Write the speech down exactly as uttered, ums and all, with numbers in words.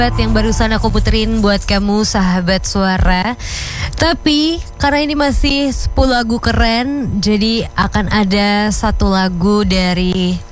Yang barusan aku puterin buat kamu sahabat suara. Tapi karena ini masih sepuluh lagu keren, jadi akan ada satu lagu dari